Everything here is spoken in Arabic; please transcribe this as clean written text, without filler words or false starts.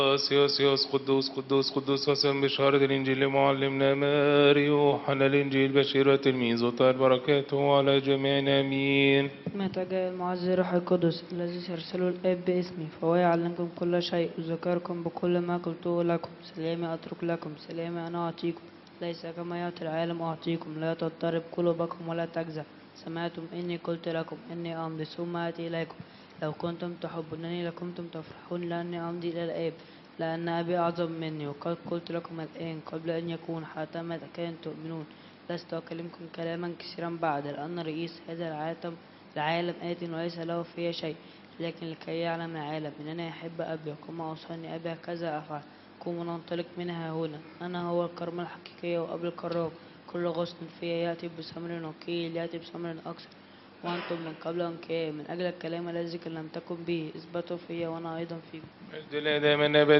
يوسيوس قدوس قدوس قدوس وسلم بشارة الإنجيل معلمنا ماري يوحنا الإنجيل بشير تلميذ وطال بركاته على جميعنا آمين. متى جاء المعزي روح القدس الذي أرسله الآب باسمي فهو يعلمكم كل شيء وذكركم بكل ما قلته لكم. سلامي أترك لكم، سلامي أنا أعطيكم، ليس كما يعطي العالم أعطيكم. لا تضطرب قلوبكم ولا تجزع. سمعتم إني قلت لكم إني أمضي ثم آتي إليكم. لو كنتم تحبونني لكنتم تفرحون لأني أمضي إلى الآب، لأن أبي أعظم مني. وقد قلت لكم الآن قبل أن يكون حتى متى كان تؤمنون. لست أكلمكم كلاما كثيرا بعد، لأن رئيس هذا العالم آت وليس له في شيء، لكن لكي يعلم العالم أنني أحب أبي وكما أوصاني أبي هكذا أفعل. قوموا ننطلق منها هنا. أنا هو الكرمة الحقيقية وأبي الكرام. كل غصن فيا يأتي بثمر نقي يأتي بثمر أكثر. وأنتم من قبل أنقياء من أجل الكلام الذي كلمتكم به اثبتوا فيا وأنا أيضا فيكم. مجد دائما